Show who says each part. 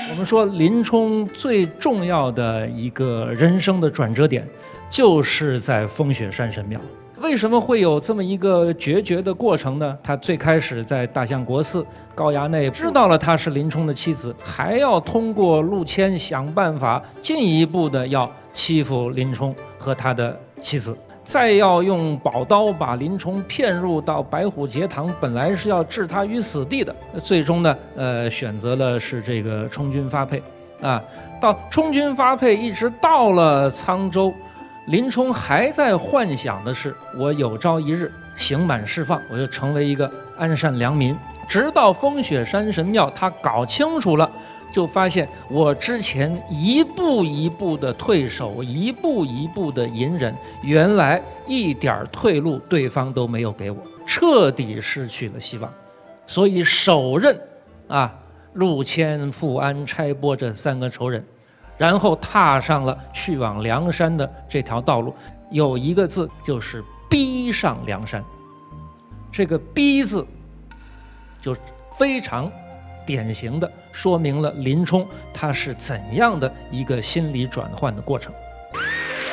Speaker 1: 我们说林冲最重要的一个人生的转折点，就是在风雪山神庙。为什么会有这么一个决绝的过程呢？他最开始在大相国寺高衙内知道了他是林冲的妻子，还要通过陆谦想办法进一步的要欺负林冲和他的妻子，再要用宝刀把林冲骗入到白虎节堂，本来是要置他于死地的，最终呢，选择了是这个充军发配啊。到充军发配，一直到了沧州，林冲还在幻想的是，我有朝一日刑满释放，我就成为一个安善良民。直到风雪山神庙，他搞清楚了。就发现我之前一步一步的退守，一步一步的隐忍，原来一点退路对方都没有给我，彻底失去了希望。所以手刃陆谦、富安、差拨这3个仇人，然后踏上了去往梁山的这条道路。有一个字，就是逼上梁山。这个逼字就非常典型的说明了林冲他是怎样的一个心理转换的过程。